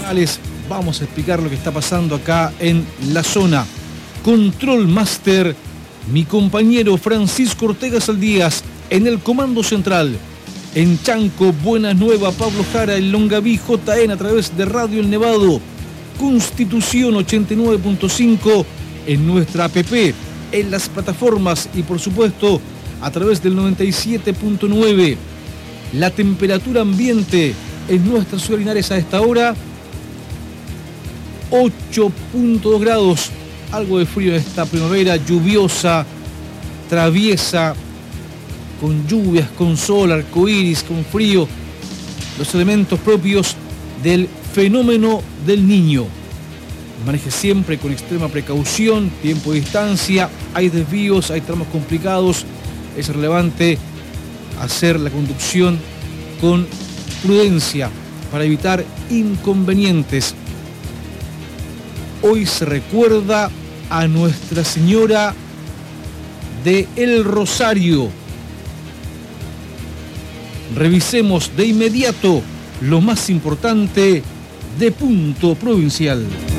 Vamos a explicar lo que está pasando acá en la zona. Control Master, mi compañero Francisco Ortega Saldías en el comando central. En Chanco, Buenas Nuevas, Pablo Jara, en Longaví, JN a través de Radio El Nevado, Constitución 89.5 en nuestra app, en las plataformas y por supuesto a través del 97.9. La temperatura ambiente en nuestra ciudad de Linares a esta hora, 8.2 grados, algo de frío en esta primavera lluviosa, traviesa, con lluvias, con sol, arcoíris, con frío, los elementos propios del fenómeno del Niño. Maneje siempre con extrema precaución, tiempo y distancia, hay desvíos, hay tramos complicados, es relevante hacer la conducción con prudencia para evitar inconvenientes. Hoy se recuerda a Nuestra Señora de El Rosario. Revisemos de inmediato lo más importante de Punto Provincial.